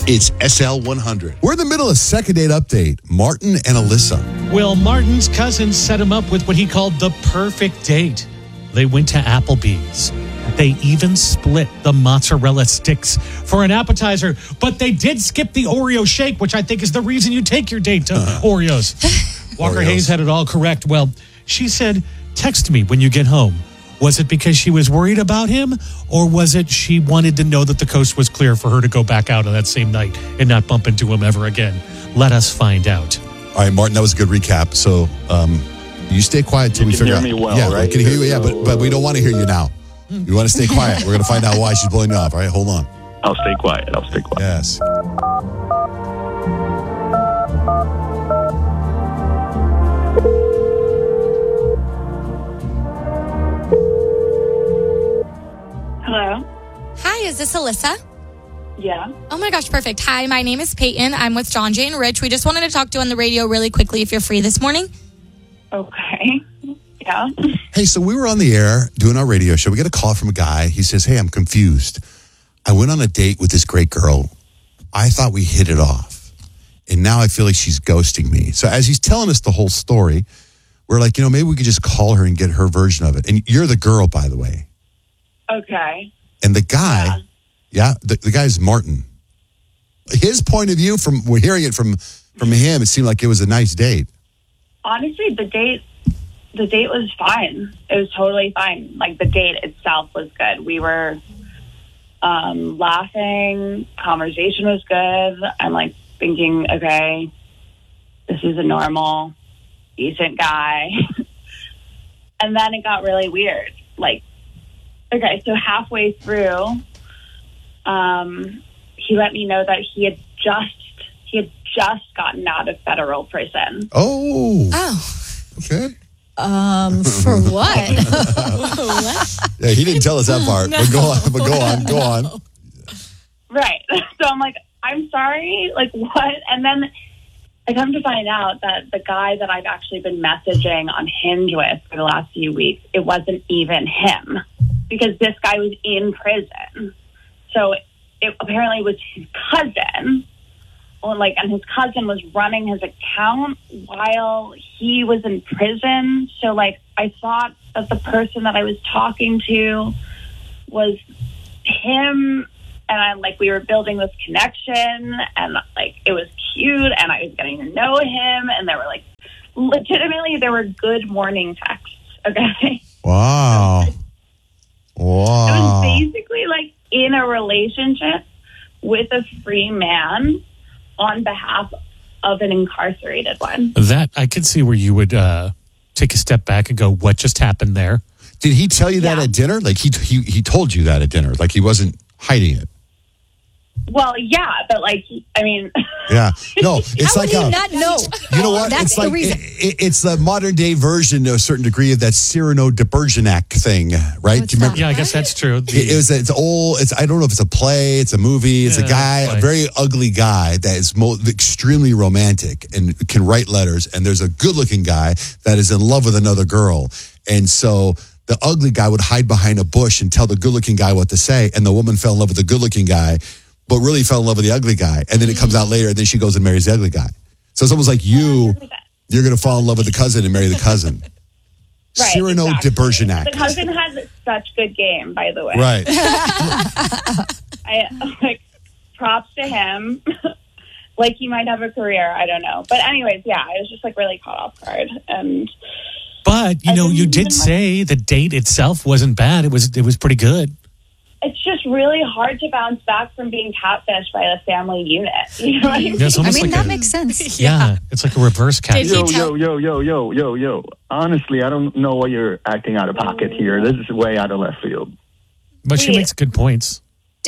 It's SL100. We're in the middle of second date update. Martin and Alyssa. Well, Martin's cousin set him up with what he called the perfect date. They went to Applebee's. They even split the mozzarella sticks for an appetizer, but they did skip the Oreo shake, which I think is the reason you take your date to Oreos. Walker Hayes had it all correct. Well, she said, text me when you get home. Was it because she was worried about him, or was it she wanted to know that the coast was clear for her to go back out on that same night and not bump into him ever again? Let us find out. All right, Martin, that was a good recap. So you stay quiet till we figure out. You can hear me well, yeah, right? I can hear you, yeah, but we don't want to hear you now. We want to stay quiet. We're going to find out why she's blowing you off. All right, hold on. I'll stay quiet. Yes. Hello? Hi, is this Alyssa? Yeah. Oh my gosh, perfect. Hi, my name is Peyton. I'm with John, Jay, and Rich. We just wanted to talk to you on the radio really quickly if you're free this morning. Okay. Yeah. Hey, so we were on the air doing our radio show. We get a call from a guy. He says, hey, I'm confused. I went on a date with this great girl. I thought we hit it off. And now I feel like she's ghosting me. So as he's telling us the whole story, we're like, maybe we could just call her and get her version of it. And you're the girl, by the way. Okay. And the guy, the guy's Martin. His point of view, we're hearing it from him, it seemed like it was a nice date. Honestly, the date was fine. It was totally fine. Like, the date itself was good. We were laughing. Conversation was good. I'm like thinking, okay, this is a normal, decent guy. And then it got really weird. Like, okay, so halfway through, he let me know that he had just gotten out of federal prison. Oh. Okay. For what? What? Yeah, he didn't tell us that part. No. But go on. Right. So I'm like, I'm sorry, like, what? And then I come to find out that the guy that I've actually been messaging on Hinge with for the last few weeks, it wasn't even him, because this guy was in prison. So it apparently was his cousin. And his cousin was running his account while he was in prison. So, like, I thought that the person that I was talking to was him, and we were building this connection, and, like, it was cute, and I was getting to know him, and there were good morning texts, okay? Wow. I was basically, like, in a relationship with a free man on behalf of an incarcerated one. That, I could see where you would take a step back and go, what just happened there? Did he tell you that at dinner? Like, he told you that at dinner? Like, he wasn't hiding it? Well, yeah, but, like, I mean... Yeah. No, it's How like... would he not know? You know what? That's it's the like reason. It's the modern day version to a certain degree of that Cyrano de Bergerac thing, right? What's Do you remember? that? Yeah, I guess that's true. It's old. I don't know if it's a play, it's a movie. It's a guy, a very ugly guy that is extremely romantic and can write letters. And there's a good-looking guy that is in love with another girl. And so the ugly guy would hide behind a bush and tell the good-looking guy what to say. And the woman fell in love with the good-looking guy, but really fell in love with the ugly guy. And then it comes out later, and then she goes and marries the ugly guy. So it's almost like you're going to fall in love with the cousin and marry the cousin. Right, Cyrano de Bergerac. The cousin has such good game, by the way. Right. Props to him. Like, he might have a career, I don't know. But anyways, yeah, I was just, like, really caught off guard. But, you did say the date itself wasn't bad. It was pretty good. It's just really hard to bounce back from being catfished by a family unit. You know what I mean? Yeah, it's almost like that makes sense. Yeah, it's like a reverse catch. Yo. Honestly, I don't know why you're acting out of pocket here. This is way out of left field. But she makes good points.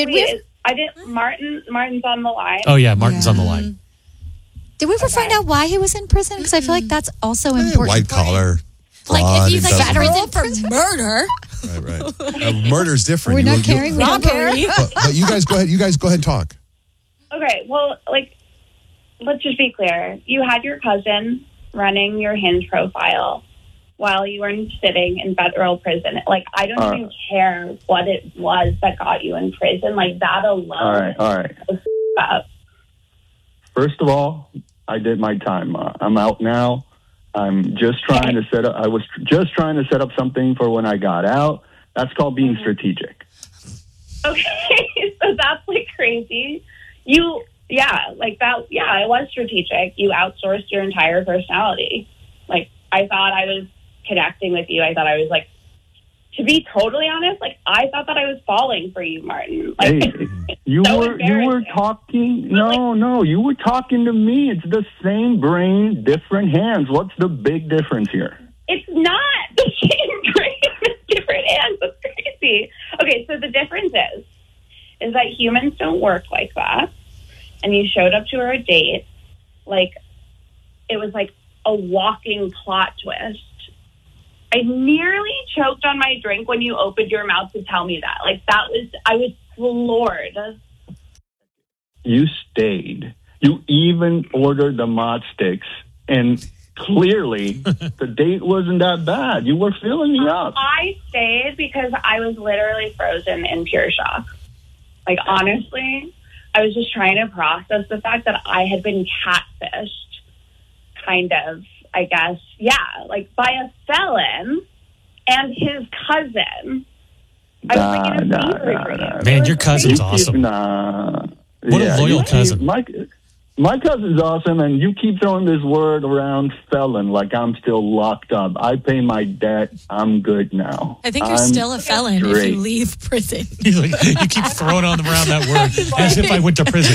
Martin's on the line. Oh, yeah, Martin's on the line. Did we ever find out why he was in prison? Because I feel like that's also important. White collar. Like, if he's like federal for murder. Right. Murder's different. We're not caring. We don't care. But you guys go ahead. You guys go ahead and talk. Okay, well, like, let's just be clear. You had your cousin running your Hinge profile while you were sitting in federal prison. Like, I don't even care what it was that got you in prison. Like, that alone. All right. Was up. First of all, I did my time. I'm out now. I'm just trying to set up. I was just trying to set up something for when I got out. That's called being strategic. Okay, so that's like crazy. It was strategic. You outsourced your entire personality. Like, I thought I was connecting with you. I thought I was like, to be totally honest, like, I thought that I was falling for you, Martin. Like, Hey, you were talking. No, you were talking to me. It's the same brain, different hands. What's the big difference here? it's not the same brain. It's different hands. That's crazy. Okay, so the difference is that humans don't work like that. And you showed up to her date like it was like a walking plot twist. I nearly choked on my drink when you opened your mouth to tell me that. Like, I was floored. You stayed. You even ordered the mod sticks, and clearly the date wasn't that bad. You were filling me up. I stayed because I was literally frozen in pure shock. Like, honestly, I was just trying to process the fact that I had been catfished, kind of, I guess, like by a felon and his cousin. I was like in a fever dream. Man, your cousin's awesome. What a loyal cousin. My cousin's awesome, and you keep throwing this word around felon like I'm still locked up. I pay my debt. I'm good now. I think you're still a felon if you leave prison. He's like, you keep throwing around that word as if I went to prison.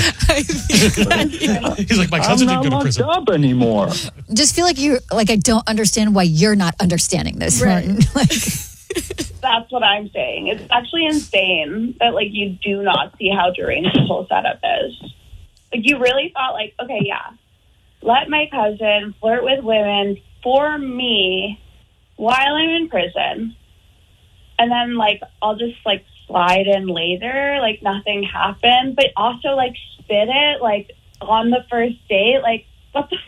He's like, my cousin didn't go to prison. I'm not locked up anymore. Just feel like I don't understand why you're not understanding this, Right. Martin. That's what I'm saying. It's actually insane that, like, you do not see how deranged this whole setup is. Like, you really thought, like, okay, let my cousin flirt with women for me while I'm in prison. And then, like, I'll just, like, slide in later, like, nothing happened. But also, like, spit it, like, on the first date. Like, what the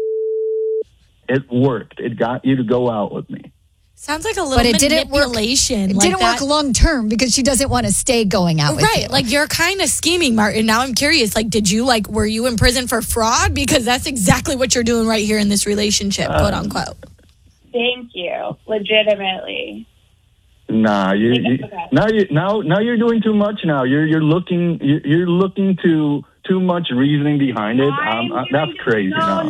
It worked. It got you to go out with me. Sounds like a little manipulation. It didn't work long term because she doesn't want to stay going out with you. Right. Like, you're kind of scheming, Martin. Now I'm curious. Like, were you in prison for fraud? Because that's exactly what you're doing right here in this relationship, quote unquote. Thank you. Legitimately. Nah, Okay. now you're doing too much. Now you're looking to too much reasoning behind it. That's crazy.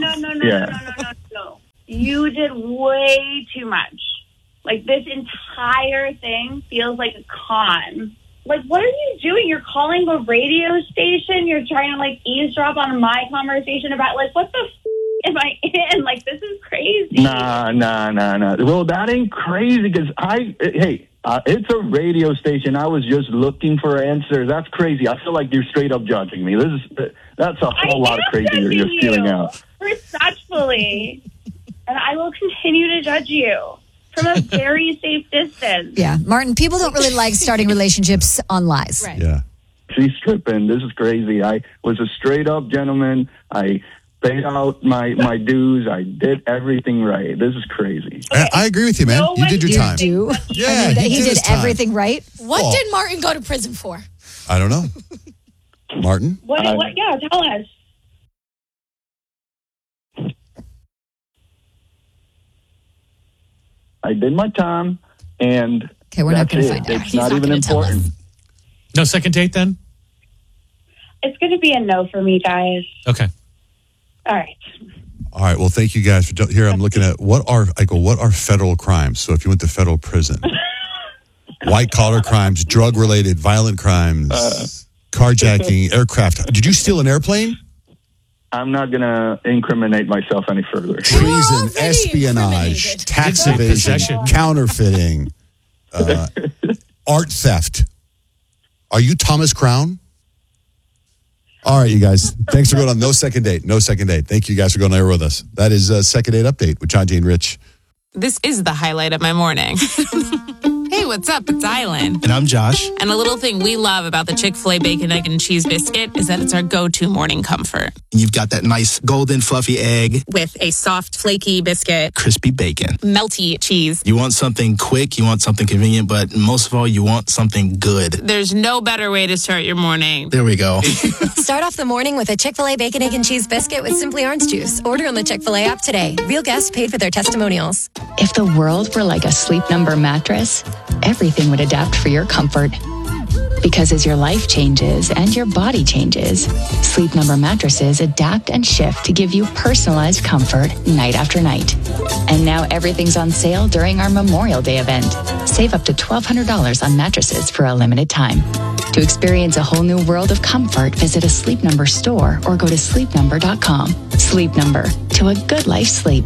No. You did way too much. Like, this entire thing feels like a con. Like, what are you doing? You're calling a radio station. You're trying to, like, eavesdrop on my conversation about, like, what the am I in? Like, this is crazy. Nah. Well, that ain't crazy because it's a radio station. I was just looking for answers. That's crazy. I feel like you're straight up judging me. That's a whole lot of crazy you're spewing out. Respectfully. And I will continue to judge you from a very safe distance. Yeah, Martin, people don't really like starting relationships on lies. Right. Yeah. She's tripping. This is crazy. I was a straight up gentleman. I paid out my dues. I did everything right. This is crazy. I agree with you, man. You did your time. Do? Yeah, he did everything right. What did Martin go to prison for? I don't know. Martin? What? Yeah, tell us. I did my time, and okay, we're not going to find out. It's not even important. No second date then? It's going to be a no for me, guys. Okay. All right. All right. Well, thank you guys for here. I'm looking at what are federal crimes. So if you went to federal prison, white collar crimes, drug related, violent crimes, carjacking, aircraft. Did you steal an airplane? I'm not going to incriminate myself any further. Treason, espionage, tax evasion, counterfeiting, art theft. Are you Thomas Crown? All right, you guys. Thanks for going on No Second Date. No Second Date. Thank you guys for going there with us. That is a Second Date Update with John, Jane, Rich. This is the highlight of my morning. Hey, what's what's up? It's Island. And I'm Josh. And a little thing we love about the Chick-fil-A Bacon, Egg, and Cheese Biscuit is that it's our go-to morning comfort. You've got that nice golden fluffy egg With a soft, flaky biscuit, crispy bacon. melty cheese. You want something quick, you want something convenient, but most of all, you want something good. There's no better way to start your morning. There we go. Start off the morning with a Chick-fil-A Bacon, Egg, and Cheese Biscuit with Simply Orange Juice. Order on the Chick-fil-A app today. Real guests paid for their testimonials. If the world were like a Sleep Number mattress, everything would adapt for your comfort. Because as your life changes and your body changes, Sleep Number mattresses adapt and shift to give you personalized comfort night after night. And now everything's on sale during our Memorial Day event. Save up to $1,200 on mattresses for a limited time. To experience a whole new world of comfort, visit a Sleep Number store or go to sleepnumber.com. Sleep Number, to a good life sleep.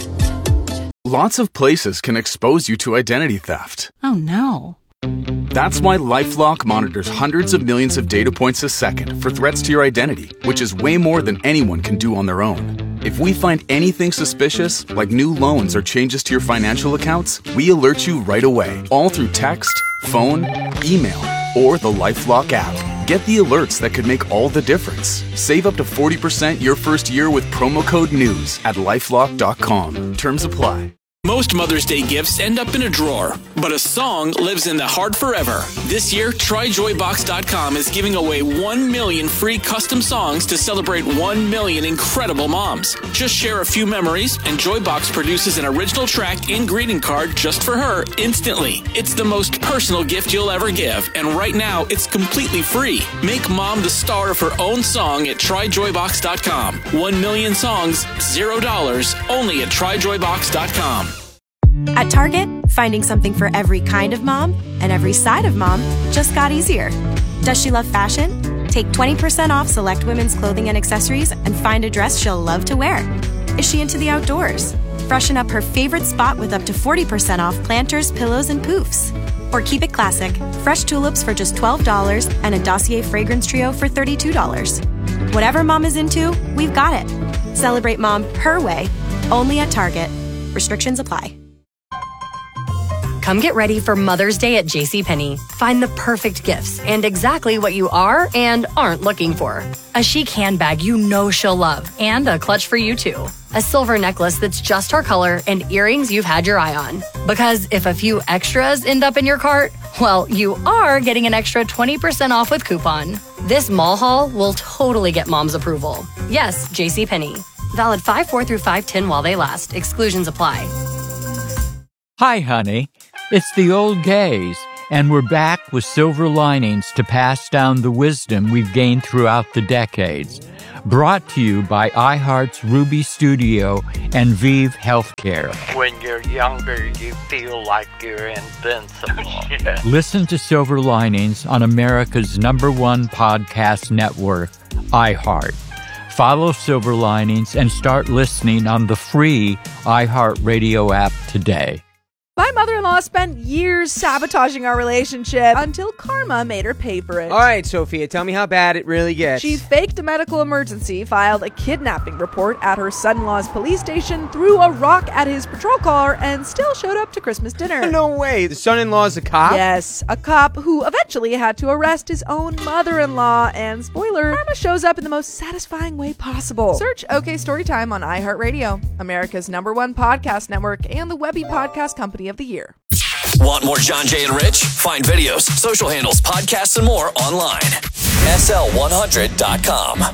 Lots of places can expose you to identity theft. Oh no. That's why LifeLock monitors hundreds of millions of data points a second for threats to your identity, which is way more than anyone can do on their own. If we find anything suspicious, like new loans or changes to your financial accounts, we alert you right away, all through text, phone, email, or the LifeLock app. Get the alerts that could make all the difference. Save up to 40% your first year with promo code NEWS at LifeLock.com. Terms apply. Most Mother's Day gifts end up in a drawer, but a song lives in the heart forever. This year, TryJoyBox.com is giving away 1 million free custom songs to celebrate 1 million incredible moms. Just share a few memories, and Joybox produces an original track and greeting card just for her instantly. It's the most personal gift you'll ever give, and right now, it's completely free. Make mom the star of her own song at TryJoyBox.com. 1 million songs, $0, only at TryJoyBox.com. At Target, finding something for every kind of mom and every side of mom just got easier. Does she love fashion? Take 20% off select women's clothing and accessories and find a dress she'll love to wear. Is she into the outdoors? Freshen up her favorite spot with up to 40% off planters, pillows, and poofs. Or keep it classic, fresh tulips for just $12 and a Dossier fragrance trio for $32. Whatever mom is into, we've got it. Celebrate mom her way, only at Target. Restrictions apply. Come get ready for Mother's Day at JCPenney. Find the perfect gifts and exactly what you are and aren't looking for. A chic handbag you know she'll love and a clutch for you too. A silver necklace that's just her color and earrings you've had your eye on. Because if a few extras end up in your cart, well, you are getting an extra 20% off with coupon. This mall haul will totally get mom's approval. Yes, JCPenney. Valid 5/4 through 5/10 while they last. Exclusions apply. Hi, honey. It's the old gays, and we're back with silver linings to pass down the wisdom we've gained throughout the decades. Brought to you by iHeart's Ruby Studio and Vive Healthcare. When you're younger, you feel like you're invincible. Listen to Silver Linings on America's #1 podcast network, iHeart. Follow Silver Linings and start listening on the free iHeartRadio app today. My mother-in-law spent years sabotaging our relationship until karma made her pay for it. All right, Sophia, tell me how bad it really gets. She faked a medical emergency, filed a kidnapping report at her son-in-law's police station, threw a rock at his patrol car, and still showed up to Christmas dinner. No way. The son-in-law's a cop? Yes, a cop who eventually had to arrest his own mother-in-law. And spoiler, karma shows up in the most satisfying way possible. Search OK Storytime on iHeartRadio, America's #1 podcast network, and the Webby Podcast Company of the Year. Want more John, Jay, and Rich? Find videos, social handles, podcasts, and more online. SL100.com.